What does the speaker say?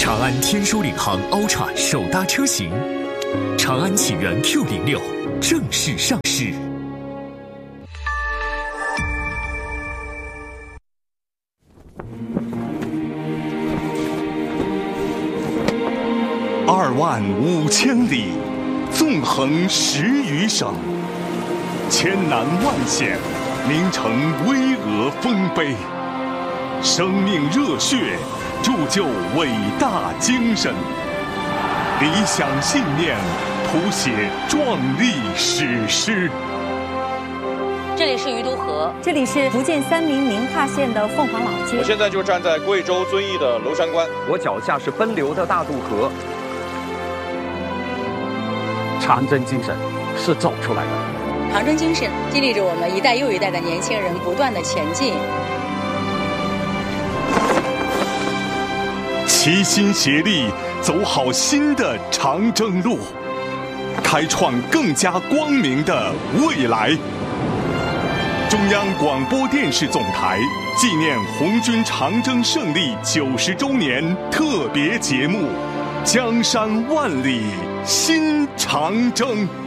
长安天书领航 Ultra 首搭车型，长安启源 Q06正式上市。 25000里，纵横10余省，千难万险，凝成巍峨丰碑。生命热血，铸就伟大精神，理想信念，谱写壮丽史诗。 这里是鱼都河， 这里是福建三明宁化县的凤凰老街。 我现在就站在贵州遵义的娄山关， 我脚下是奔流的大渡河。 长征精神是走出来的， 长征精神激励着我们一代又一代的年轻人不断的前进。 齐心协力，走好新的长征路，开创更加光明的未来。中央广播电视总台纪念红军长征胜利90周年特别节目《江山万里新长征》。